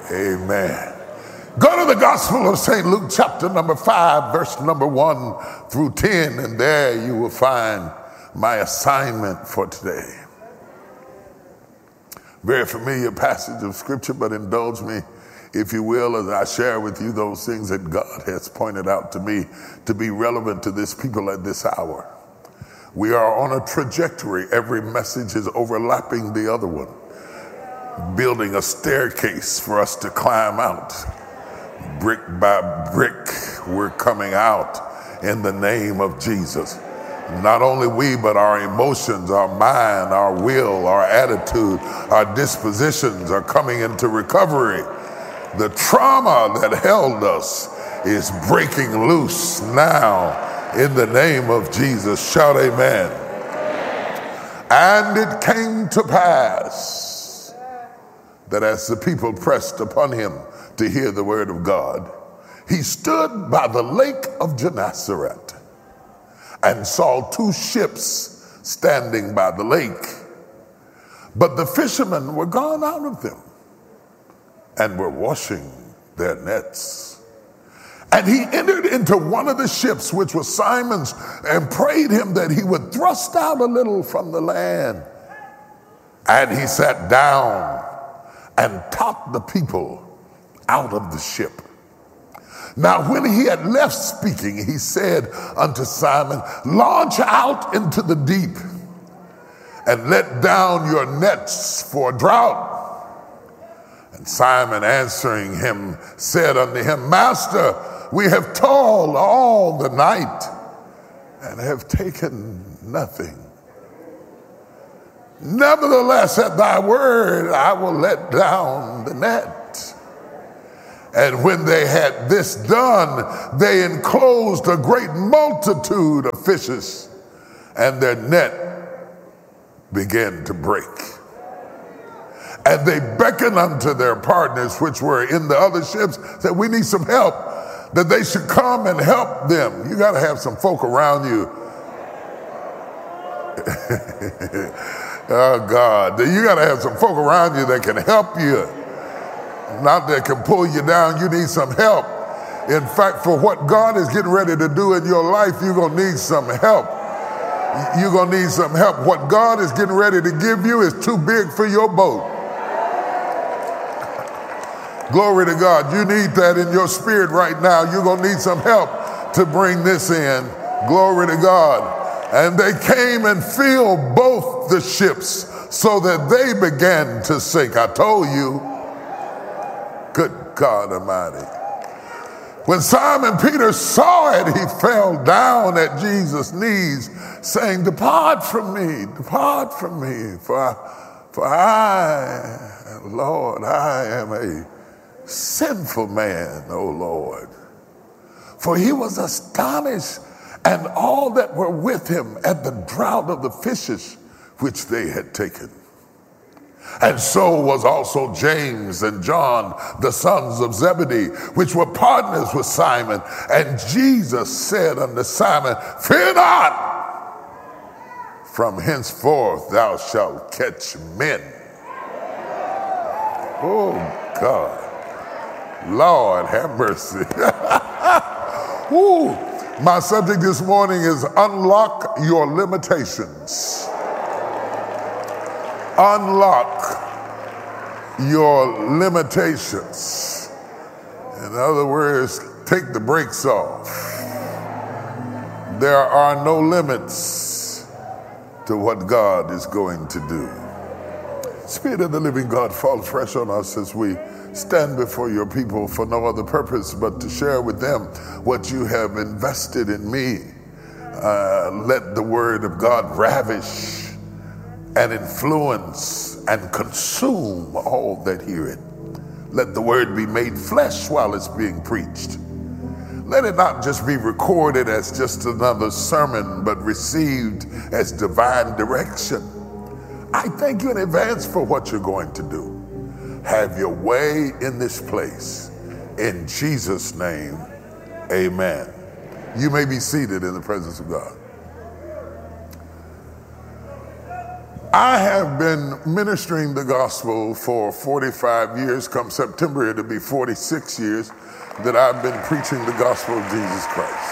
Amen. Go to the Gospel of St. Luke, chapter number 5, verse number 1 through 10, and there you will find my assignment for today. Very familiar passage of Scripture, but indulge me, if you will, as I share with you those things that God has pointed out to me to be relevant to this people at this hour. We are on a trajectory. Every message is overlapping the other one, building a staircase for us to climb out. Brick by brick, we're coming out in the name of Jesus. Not only we, but our emotions, our mind, our will, our attitude, our dispositions are coming into recovery. The trauma that held us is breaking loose now in the name of Jesus. Shout amen. And it came to pass that as the people pressed upon him to hear the word of God, he stood by the lake of Gennesaret and saw two ships standing by the lake. But the fishermen were gone out of them and were washing their nets. And he entered into one of the ships, which was Simon's, and prayed him that he would thrust out a little from the land. And he sat down and taught the people out of the ship. Now when he had left speaking, he said unto Simon, launch out into the deep and let down your nets for a draught. And Simon answering him said unto him, Master, we have toiled all the night and have taken nothing. Nevertheless, at thy word, I will let down the net. And when they had this done, they enclosed a great multitude of fishes, and their net began to break. And they beckoned unto their partners, which were in the other ships, said, we need some help, that they should come and help them. You got to have some folk around you. Oh, God. You got to have some folk around you that can help you. Not that can pull you down. You need some help. In fact, for what God is getting ready to do in your life, you're going to need some help. You're going to need some help. What God is getting ready to give you is too big for your boat. Glory to God. You need that in your spirit right now. You're going to need some help to bring this in. Glory to God. And they came and filled both the ships so that they began to sink. I told you. Good God Almighty. When Simon Peter saw it, he fell down at Jesus' knees, saying, depart from me, for I, Lord, I am a sinful man, O Lord. For he was astonished, and all that were with him at the draught of the fishes which they had taken. And so was also James and John, the sons of Zebedee, which were partners with Simon. And Jesus said unto Simon, fear not, from henceforth thou shalt catch men. Oh, God. Lord, have mercy. Ooh. My subject this morning is unlock your limitations. Unlock your limitations. In other words, take the brakes off. There are no limits to what God is going to do. Spirit of the living God, fall fresh on us as we stand before your people for no other purpose but to share with them what you have invested in me. Let the word of God ravish and influence and consume all that hear it. Let the word be made flesh while it's being preached. Let it not just be recorded as just another sermon, but received as divine direction. I thank you in advance for what you're going to do. Have your way in this place. In Jesus' name, amen. You may be seated in the presence of God. I have been ministering the gospel for 45 years. Come September, it'll be 46 years that I've been preaching the gospel of Jesus Christ.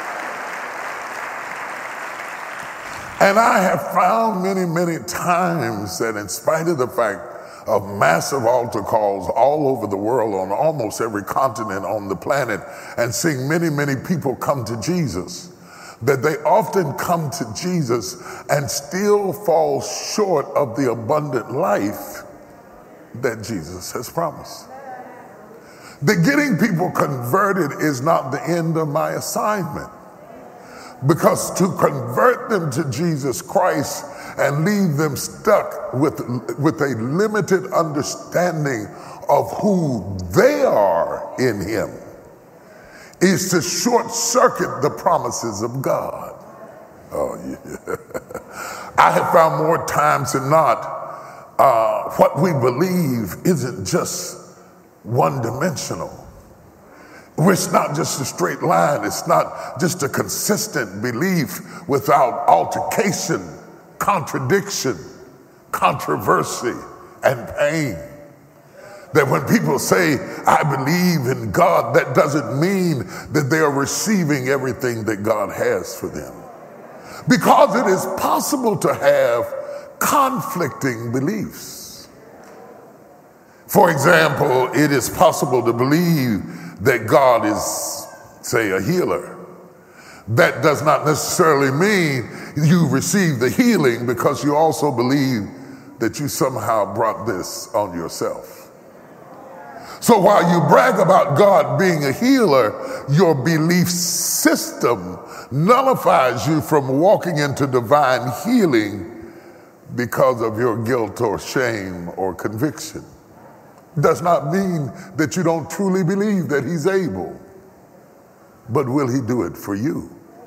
And I have found many, many times that in spite of the fact of massive altar calls all over the world, on almost every continent on the planet, and seeing many, many people come to Jesus, that they often come to Jesus and still fall short of the abundant life that Jesus has promised. That getting people converted is not the end of my assignment, because to convert them to Jesus Christ and leave them stuck with a limited understanding of who they are in Him is to short circuit the promises of God. Oh, yeah. I have found more times than not what we believe isn't just one dimensional. It's not just a straight line. It's not just a consistent belief without altercation, contradiction, controversy, and pain. That when people say, I believe in God, that doesn't mean that they are receiving everything that God has for them. Because it is possible to have conflicting beliefs. For example, it is possible to believe that God is, say, a healer. That does not necessarily mean you receive the healing, because you also believe that you somehow brought this on yourself. So while you brag about God being a healer, your belief system nullifies you from walking into divine healing because of your guilt or shame or conviction. Does not mean that you don't truly believe that He's able, but will He do it for you?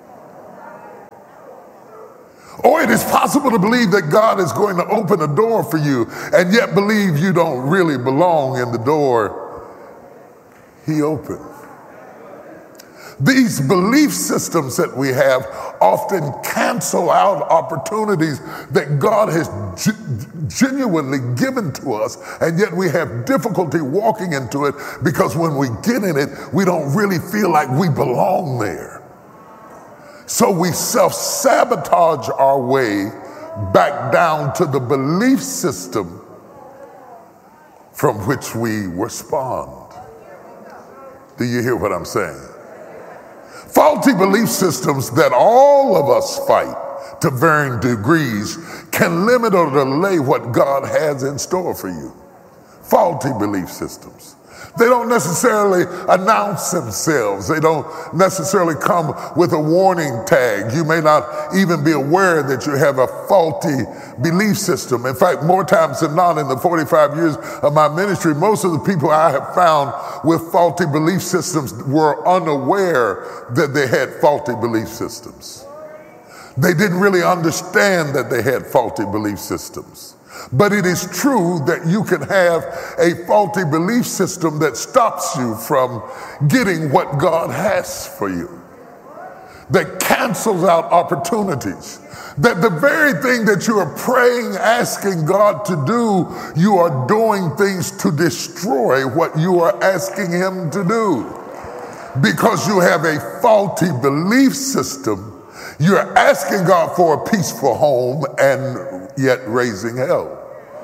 Or it is possible to believe that God is going to open a door for you and yet believe you don't really belong in the door He opened. These belief systems that we have often cancel out opportunities that God has genuinely given to us, and yet we have difficulty walking into it because when we get in it, we don't really feel like we belong there. So we self-sabotage our way back down to the belief system from which we were spawned. Do you hear what I'm saying? Faulty belief systems that all of us fight to varying degrees can limit or delay what God has in store for you. Faulty belief systems. They don't necessarily announce themselves. They don't necessarily come with a warning tag. You may not even be aware that you have a faulty belief system. In fact, more times than not in the 45 years of my ministry, most of the people I have found with faulty belief systems were unaware that they had faulty belief systems. They didn't really understand that they had faulty belief systems. But it is true that you can have a faulty belief system that stops you from getting what God has for you, that cancels out opportunities, that the very thing that you are praying, asking God to do, you are doing things to destroy what you are asking Him to do. Because you have a faulty belief system, you're asking God for a peaceful home and yet raising hell.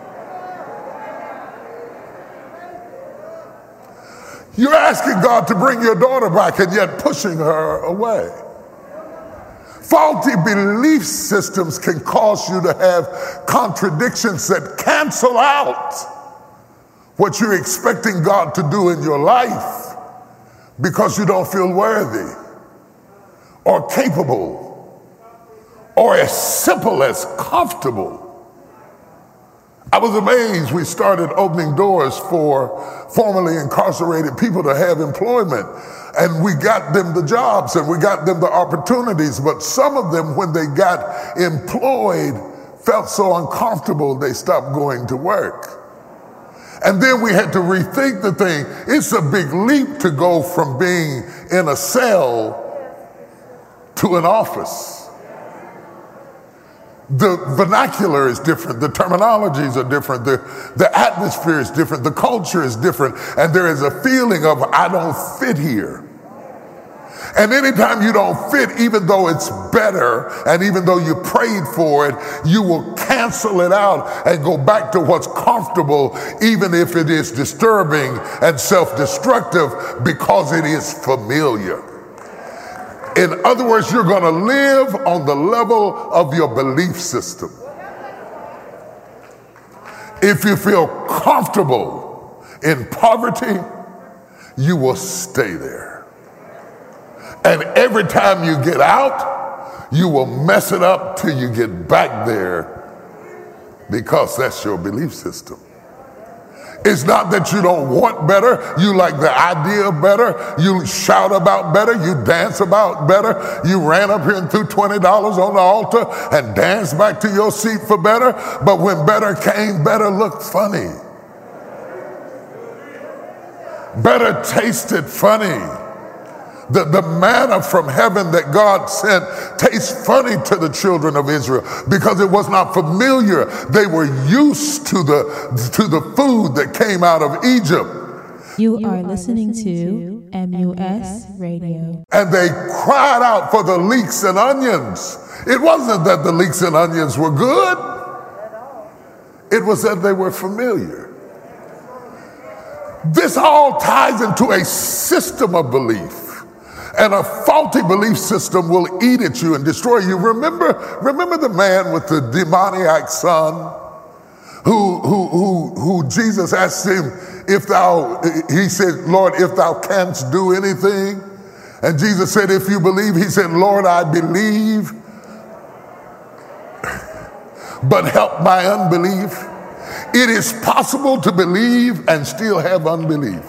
You're asking God to bring your daughter back and yet pushing her away. Faulty belief systems can cause you to have contradictions that cancel out what you're expecting God to do in your life because you don't feel worthy or capable or as simple as comfortable. I was amazed we started opening doors for formerly incarcerated people to have employment, and we got them the jobs and we got them the opportunities, but some of them, when they got employed, felt so uncomfortable they stopped going to work. And then we had to rethink the thing. It's a big leap to go from being in a cell to an office. The vernacular is different. The terminologies are different. The atmosphere is different. The culture is different. And there is a feeling of, I don't fit here. And anytime you don't fit, even though it's better and even though you prayed for it, you will cancel it out and go back to what's comfortable, even if it is disturbing and self-destructive, because it is familiar. In other words, you're going to live on the level of your belief system. If you feel comfortable in poverty, you will stay there. And every time you get out, you will mess it up till you get back there, because that's your belief system. It's not that you don't want better. You like the idea of better. You shout about better. You dance about better. You ran up here and threw $20 on the altar and danced back to your seat for better. But when better came, better looked funny. Better tasted funny. The manna from heaven that God sent tastes funny to the children of Israel because it was not familiar. They were used to the food that came out of Egypt. You are listening to MUS Radio. And they cried out for the leeks and onions. It wasn't that the leeks and onions were good. It was that they were familiar. This all ties into a system of belief. And a faulty belief system will eat at you and destroy you. Remember the man with the demoniac son who Jesus asked him, he said, Lord, if thou canst do anything. And Jesus said, if you believe, he said, Lord, I believe, but help my unbelief. It is possible to believe and still have unbelief.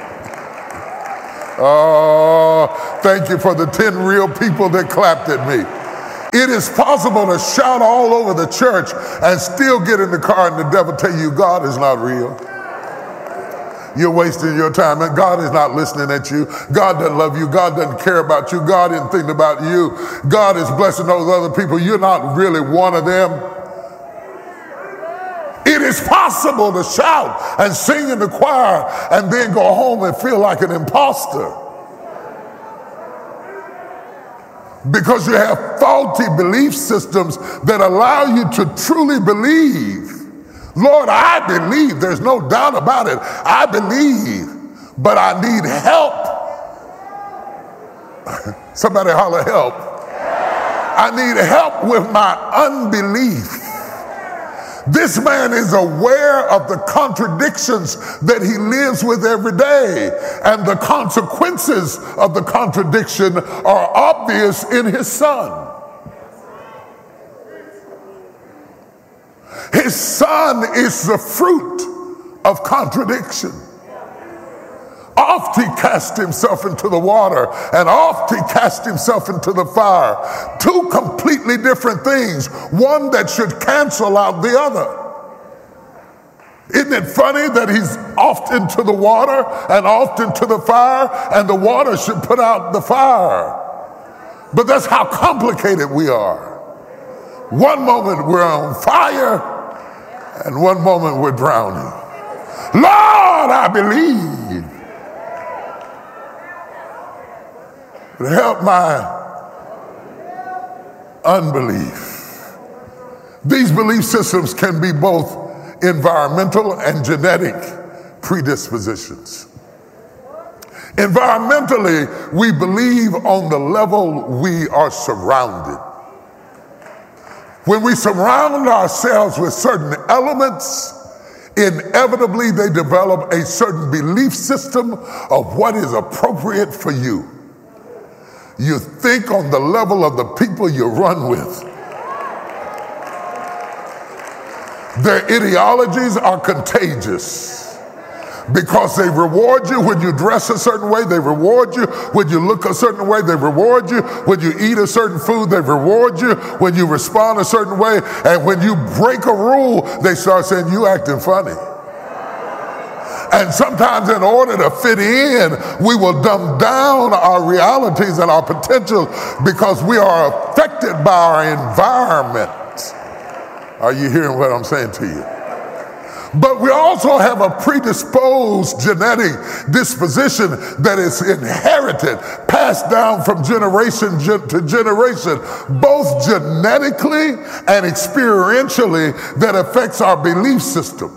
Oh, thank you for the 10 real people that clapped at me. It is possible to shout all over the church and still get in the car and the devil tell you God is not real. You're wasting your time and God is not listening at you. God doesn't love you. God doesn't care about you. God isn't thinking about you. God is blessing those other people. You're not really one of them. It is possible to shout and sing in the choir and then go home and feel like an imposter because you have faulty belief systems that allow you to truly believe. Lord, I believe. There's no doubt about it. I believe, but I need help. Somebody holler help. I need help with my unbelief. This man is aware of the contradictions that he lives with every day, and the consequences of the contradiction are obvious in his son. His son is the fruit of contradiction. Oft he cast himself into the water, and oft he cast himself into the fire. Two completely different things, one that should cancel out the other. Isn't it funny that he's oft into the water and oft into the fire, and the water should put out the fire? But that's how complicated we are. One moment we're on fire, and one moment we're drowning. Lord, I believe. Help my unbelief. These belief systems can be both environmental and genetic predispositions. Environmentally, we believe on the level we are surrounded. When we surround ourselves with certain elements, inevitably they develop a certain belief system of what is appropriate for you. You think on the level of the people you run with. Their ideologies are contagious because they reward you when you dress a certain way. They reward you when you look a certain way. They reward you when you eat a certain food. They reward you when you respond a certain way. And when you break a rule, they start saying, you acting funny. And sometimes in order to fit in, we will dumb down our realities and our potential because we are affected by our environment. Are you hearing what I'm saying to you? But we also have a predisposed genetic disposition that is inherited, passed down from generation to generation, both genetically and experientially, that affects our belief system.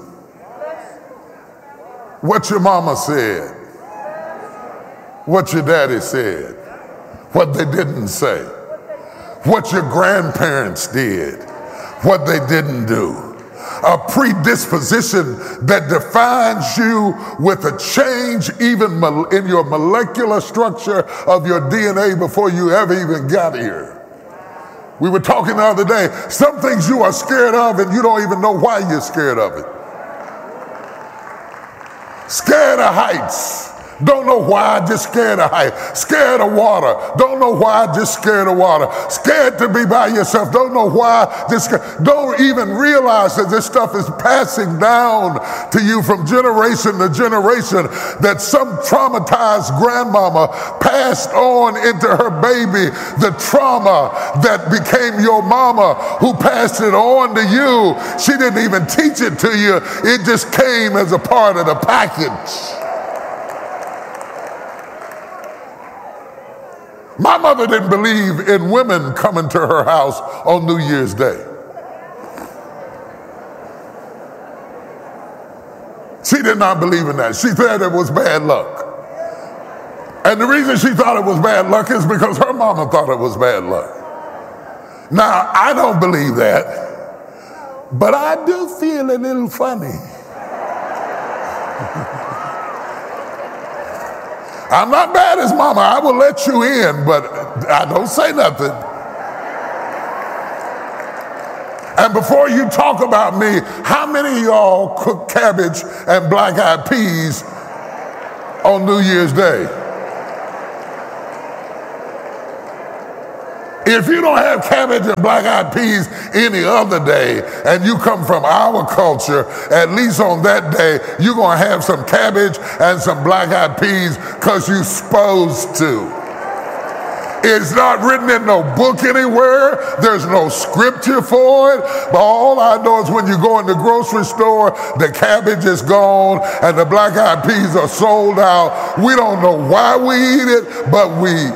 What your mama said, what your daddy said, what they didn't say, what your grandparents did, what they didn't do. A predisposition that defines you with a change even in your molecular structure of your DNA before you ever even got here. We were talking the other day, some things you are scared of and you don't even know why you're scared of it. Scared of heights. Don't know why, just scared of heights. Scared of water. Don't know why, just scared of water. Scared to be by yourself. Don't know why, just scared. Don't even realize that this stuff is passing down to you from generation to generation, that some traumatized grandmama passed on into her baby the trauma that became your mama, who passed it on to you. She didn't even teach it to you. It just came as a part of the package. My mother didn't believe in women coming to her house on New Year's Day. She did not believe in that. She said it was bad luck. And the reason she thought it was bad luck is because her mama thought it was bad luck. Now, I don't believe that, but I do feel a little funny. I'm not bad as mama. I will let you in, but I don't say nothing. And before you talk about me, how many of y'all cook cabbage and black-eyed peas on New Year's Day? If you don't have cabbage and black-eyed peas any other day, and you come from our culture, at least on that day, you're going to have some cabbage and some black-eyed peas because you're supposed to. It's not written in no book anywhere. There's no scripture for it. But all I know is when you go in the grocery store, the cabbage is gone and the black-eyed peas are sold out. We don't know why we eat it, but we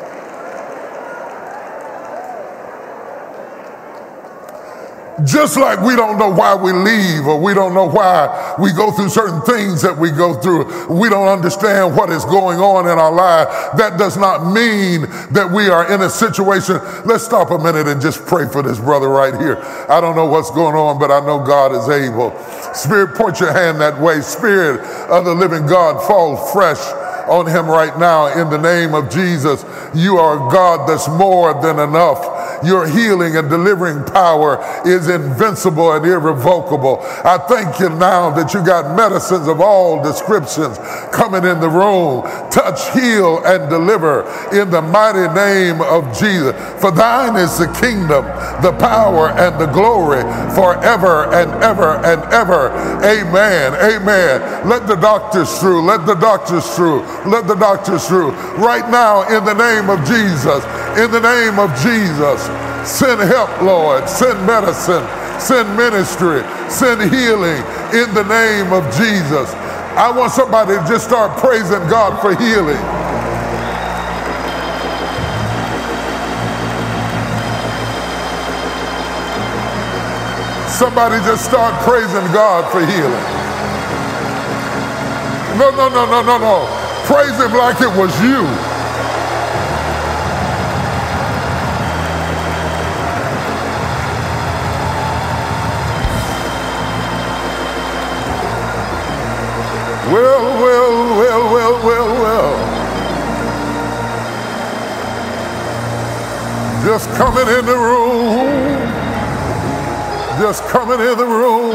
just like we don't know why we leave, or we don't know why we go through certain things that we go through. We don't understand what is going on in our life. That does not mean that we are in a situation. Let's stop a minute and just pray for this brother right here. I don't know what's going on, but I know God is able. Spirit, point your hand that way. Spirit of the living God, fall fresh on him right now in the name of Jesus. You are a God that's more than enough. Your healing and delivering power is invincible and irrevocable. I thank you now that you got medicines of all descriptions coming in the room. Touch, heal, and deliver in the mighty name of Jesus. For thine is the kingdom, the power, and the glory forever and ever and ever. Amen. Amen. Let the doctors through. Let the doctors through. Let the doctors through. Right now, in the name of Jesus. In the name of Jesus. Send help, Lord. Send medicine. Send ministry. Send healing in the name of Jesus. I want somebody to just start praising God for healing. Somebody just start praising God for healing. No. Praise him like it was you. Well. Just coming in the room. Just coming in the room.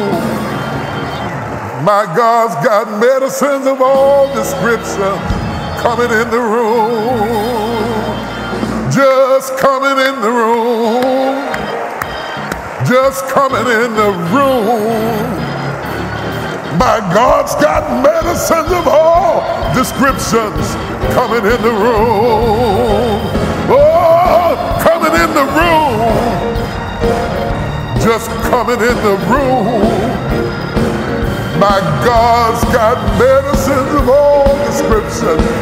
My God's got medicines of all description coming in the room. Just coming in the room. Just coming in the room. My God's got medicines of all descriptions coming in the room. Oh, coming in the room. Just just coming in the room. My God's got medicines of all description.